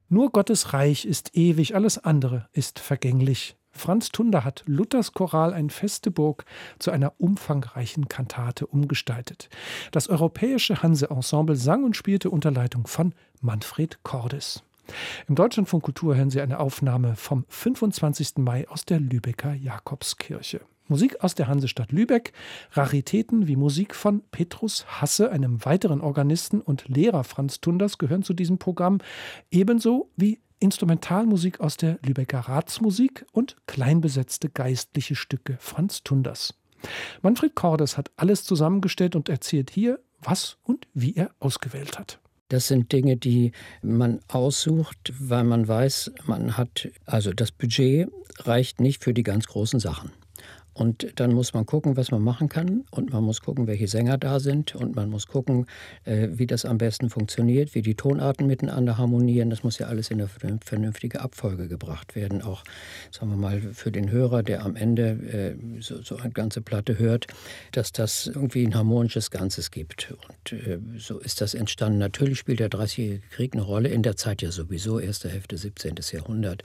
Nur Gottes Reich ist ewig, alles andere ist vergänglich. Franz Tunder hat Luthers Choral Ein feste Burg zu einer umfangreichen Kantate umgestaltet. Das Europäische Hanse-Ensemble sang und spielte unter Leitung von Manfred Cordes. Im Deutschlandfunk Kultur hören Sie eine Aufnahme vom 25. Mai aus der Lübecker Jakobskirche. Musik aus der Hansestadt Lübeck, Raritäten wie Musik von Petrus Hasse, einem weiteren Organisten und Lehrer Franz Tunders, gehören zu diesem Programm, ebenso wie Instrumentalmusik aus der Lübecker Ratsmusik und kleinbesetzte geistliche Stücke Franz Tunders. Manfred Cordes hat alles zusammengestellt und erzählt hier, was und wie er ausgewählt hat. Das sind Dinge, die man aussucht, weil man weiß, also das Budget reicht nicht für die ganz großen Sachen. Und dann muss man gucken, was man machen kann. Und man muss gucken, welche Sänger da sind. Und man muss gucken, wie das am besten funktioniert, wie die Tonarten miteinander harmonieren. Das muss ja alles in eine vernünftige Abfolge gebracht werden. Auch, sagen wir mal, für den Hörer, der am Ende so eine ganze Platte hört, dass das irgendwie ein harmonisches Ganzes gibt. Und so ist das entstanden. Natürlich spielt der Dreißigjährige Krieg eine Rolle. In der Zeit ja sowieso, erste Hälfte 17. Jahrhundert.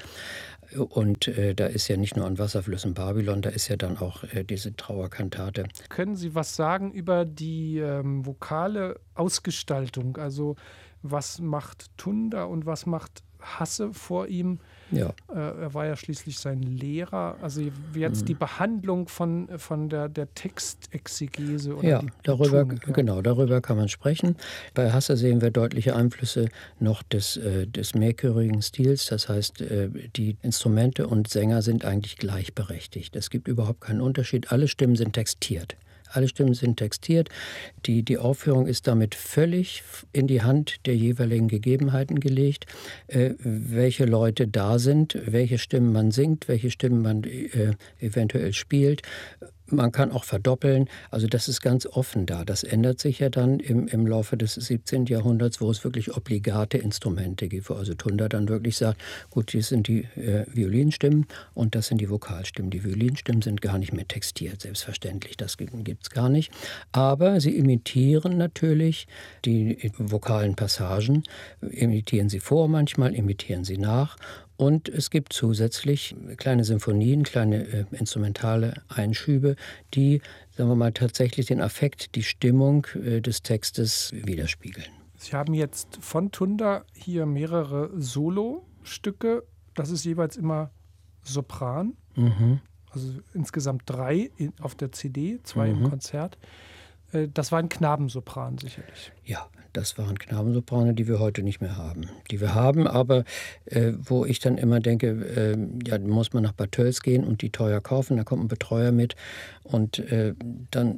Und da ist ja nicht nur an Wasserflüssen Babylon, da ist ja dann auch diese Trauerkantate. Können Sie was sagen über die vokale Ausgestaltung? Also was macht Tunder und was macht Hasse vor ihm? Ja. Er war ja schließlich sein Lehrer. Also jetzt die Behandlung von der Textexegese. Oder ja, die darüber, Betonung, ja. Genau, darüber kann man sprechen. Bei Hasse sehen wir deutliche Einflüsse noch des mehrchörigen Stils. Das heißt, die Instrumente und Sänger sind eigentlich gleichberechtigt. Es gibt überhaupt keinen Unterschied. Alle Stimmen sind textiert. Alle Stimmen sind textiert. Die Aufführung ist damit völlig in die Hand der jeweiligen Gegebenheiten gelegt, welche Leute da sind, welche Stimmen man singt, welche Stimmen man eventuell spielt. Man kann auch verdoppeln, also das ist ganz offen da. Das ändert sich ja dann im Laufe des 17. Jahrhunderts, wo es wirklich obligate Instrumente gibt, wo also Tunder dann wirklich sagt, gut, das sind die Violinstimmen und das sind die Vokalstimmen. Die Violinstimmen sind gar nicht mehr textiert, selbstverständlich, das gibt es gar nicht. Aber sie imitieren natürlich die vokalen Passagen, imitieren sie vor manchmal, imitieren sie nach. Und es gibt zusätzlich kleine Symphonien, kleine instrumentale Einschübe, die, sagen wir mal, tatsächlich den Affekt, die Stimmung des Textes widerspiegeln. Sie haben jetzt von Tunder hier mehrere Solostücke. Das ist jeweils immer Sopran. Also insgesamt 3 auf der CD, 2 im Konzert. Das war ein Knabensopran sicherlich. Ja, das waren Knabensoprane, die wir heute nicht mehr haben. Die wir haben, aber wo ich dann immer denke, ja, muss man nach Bad Tölz gehen und die teuer kaufen, da kommt ein Betreuer mit und dann,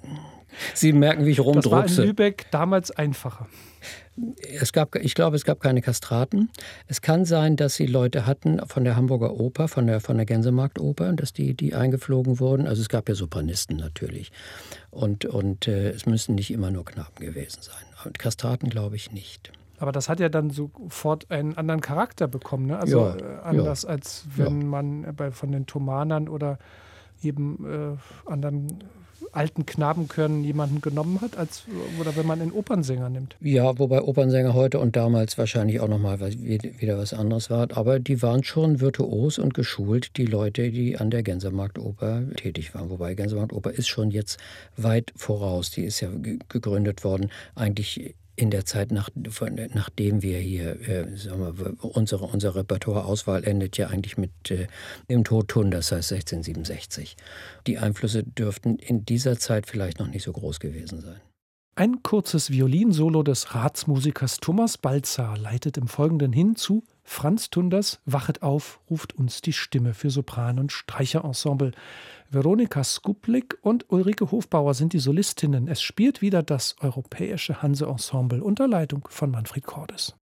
Sie merken, wie ich rumdruckse. Das war in Lübeck damals einfacher. Ich glaube, es gab keine Kastraten. Es kann sein, dass sie Leute hatten von der Hamburger Oper, von der Gänsemarktoper, dass die eingeflogen wurden. Also es gab ja Sopranisten natürlich. Und es müssen nicht immer nur Knaben gewesen sein. Und Kastraten glaube ich nicht. Aber das hat ja dann sofort einen anderen Charakter bekommen, ne? Also anders als wenn man von den Thomanern oder eben anderen alten Knabenchören jemanden genommen hat, oder wenn man einen Opernsänger nimmt. Ja, wobei Opernsänger heute und damals wahrscheinlich auch nochmal wieder was anderes war. Aber die waren schon virtuos und geschult, die Leute, die an der Gänsemarktoper tätig waren. Wobei Gänsemarktoper ist schon jetzt weit voraus. Die ist ja gegründet worden, eigentlich in der Zeit, nachdem wir hier, sagen wir, unsere Repertoireauswahl endet ja eigentlich mit dem Tod Tunders, das heißt 1667. Die Einflüsse dürften in dieser Zeit vielleicht noch nicht so groß gewesen sein. Ein kurzes Violinsolo des Ratsmusikers Thomas Baltzar leitet im Folgenden hin zu Franz Tunders Wachet auf, ruft uns die Stimme für Sopran- und Streicherensemble. Veronika Skuplik und Ulrike Hofbauer sind die Solistinnen. Es spielt wieder das Europäische Hanse-Ensemble unter Leitung von Manfred Cordes.